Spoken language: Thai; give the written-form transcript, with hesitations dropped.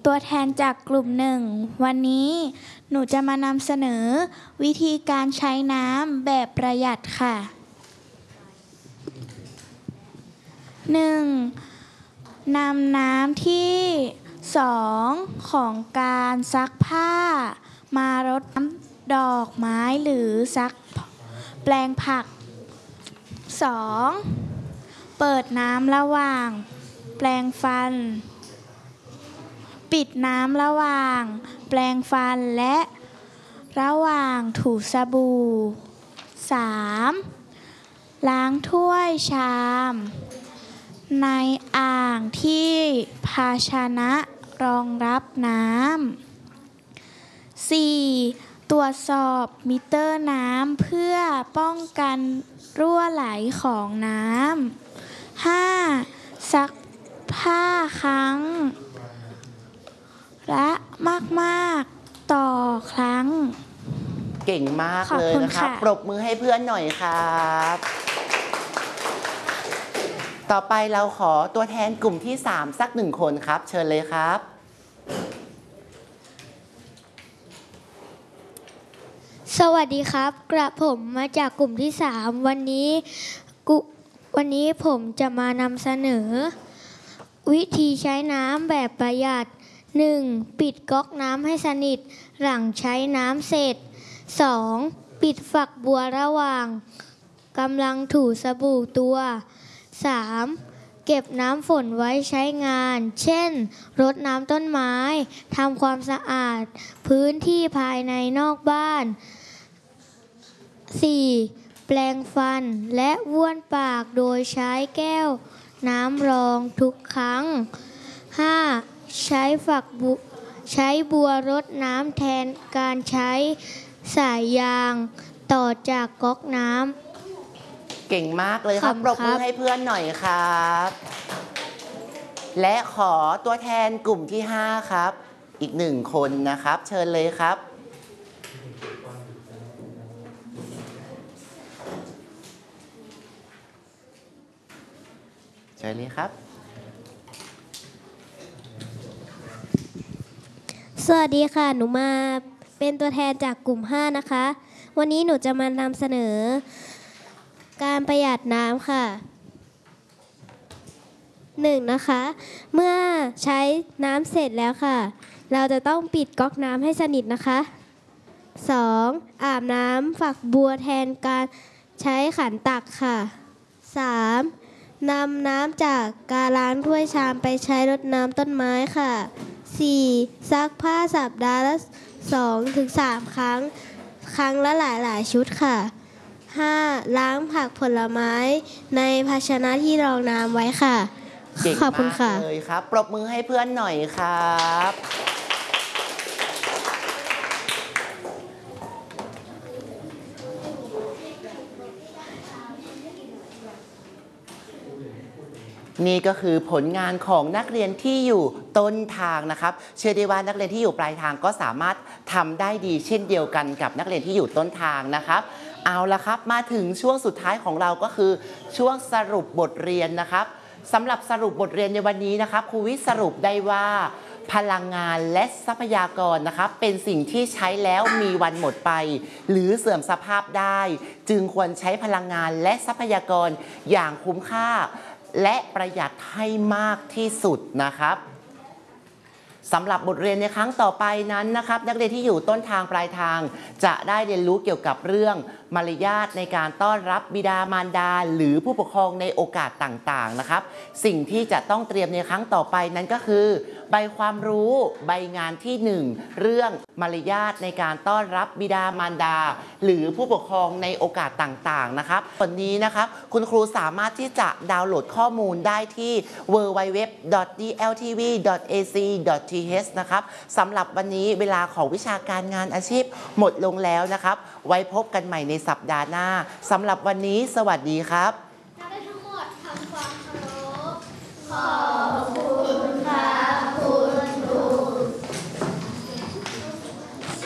ตัวแทนจากกลุ่มหนึ่งวันนี้หนูจะมานำเสนอวิธีการใช้น้ำแบบประหยัดค่ะ 1. นำน้ำที่ 2. ของการซักผ้ามารดน้ำดอกไม้หรือซักแปลงผัก 2. เปิดน้ำระหว่างแปลงฟันปิดน้ำระหว่างแปลงฟันและระหว่างถูสบู่ 3. ล้างถ้วยชามในอ่างที่ภาชนะรองรับน้ำ 4. ตรวจสอบมิเตอร์น้ำเพื่อป้องกันรั่วไหลของน้ำ 5. ซักผ้าครั้งละมากๆต่อครั้งเก่งมากเลยนะครับปรบมือให้เพื่อนหน่อยครับต่อไปเราขอตัวแทนกลุ่มที่3สัก1คนครับเชิญเลยครับสวัสดีครับกระผมมาจากกลุ่มที่3วันนี้ผมจะมานำเสนอวิธีใช้น้ำแบบประหยัด 1. ปิดก๊อกน้ำให้สนิทหลังใช้น้ำเสร็จ 2. ปิดฝักบัวระหว่างกำลังถูสบู่ตัว 3. เก็บน้ำฝนไว้ใช้งานเช่นรดน้ำต้นไม้ทำความสะอาดพื้นที่ภายในนอกบ้าน 4. แปรงฟันและบ้วนปากโดยใช้แก้วน้ำรองทุกครั้ง 5. ใช้บัวรดน้ำแทนการใช้สายยางต่อจากก๊อกน้ำเก่งมากเลยครับปรบมือให้เพื่อนหน่อยครับและขอตัวแทนกลุ่มที่5ครับอีก1คนนะครับเชิญเลยครับเชิญเลยครับสวัสดีค่ะหนูมาเป็นตัวแทนจากกลุ่ม5นะคะวันนี้หนูจะมานำเสนอการประหยัดน้ำค่ะ 1. นะคะเมื่อใช้น้ำเสร็จแล้วค่ะเราจะต้องปิดก๊อกน้ำให้สนิทนะคะ 2. อาบน้ำฝักบัวแทนการใช้ขันตักค่ะ 3. นำน้ำจากการล้างถ้วยชามไปใช้รดน้ำต้นไม้ค่ะ 4. ซักผ้าสัปดาห์ละ 2-3 ครั้งละหลายชุดค่ะ 5. ล้างผักผลไม้ในภาชนะที่รองน้ำไว้ค่ะขอบคุณค่ะเลยครับปรบมือให้เพื่อนหน่อยครับนี่ก็คือผลงานของนักเรียนที่อยู่ต้นทางนะครับเชื่อได้ว่านักเรียนที่อยู่ปลายทางก็สามารถทำได้ดีเช่นเดียวกันกับนักเรียนที่อยู่ต้นทางนะครับเอาละครับมาถึงช่วงสุดท้ายของเราก็คือช่วงสรุปบทเรียนนะครับสำหรับสรุปบทเรียนในวันนี้นะครับครูวิสรุปได้ว่าพลังงานและทรัพยากรนะครับเป็นสิ่งที่ใช้แล้วมีวันหมดไปหรือเสื่อมสภาพได้จึงควรใช้พลังงานและทรัพยากรอย่างคุ้มค่าและประหยัดให้มากที่สุดนะครับสำหรับบทเรียนในครั้งต่อไปนั้นนะครับนักเรียนที่อยู่ต้นทางปลายทางจะได้เรียนรู้เกี่ยวกับเรื่องมารยาทในการต้อนรับบิดามารดาหรือผู้ปกครองในโอกาสต่างๆนะครับสิ่งที่จะต้องเตรียมในครั้งต่อไปนั้นก็คือใบความรู้ใบงานที่1เรื่องมารยาทในการต้อนรับบิดามารดาหรือผู้ปกครองในโอกาสต่างๆนะครับวันนี้นะครับคุณครูสามารถที่จะดาวน์โหลดข้อมูลได้ที่ www.dltv.ac.th นะครับสำหรับวันนี้เวลาของวิชาการงานอาชีพหมดลงแล้วนะครับไว้พบกันใหม่ในสัปดาห์หน้าสำหรับวันนี้สวัสดีครับนักเรียนทั้งหมดทำความเคารพ